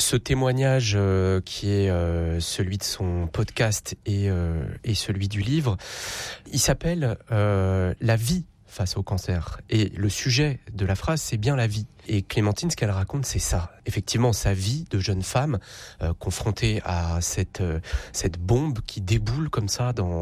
Ce témoignage qui est celui de son podcast et celui du livre, il s'appelle La vie face au cancer. Et le sujet de la phrase, c'est bien la vie. Et Clémentine, ce qu'elle raconte, c'est ça. Effectivement, sa vie de jeune femme confrontée à cette bombe qui déboule comme ça dans